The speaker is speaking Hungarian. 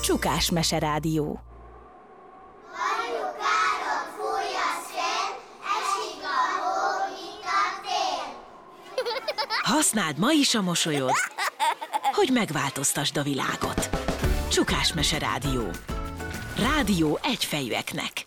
Csukás Meserádió. Anyukádon fúj a szél, esik a hó, itt a tél. Használd ma is a mosolyod, hogy megváltoztasd a világot. Csukás Meserádió. Rádió egyfejűeknek.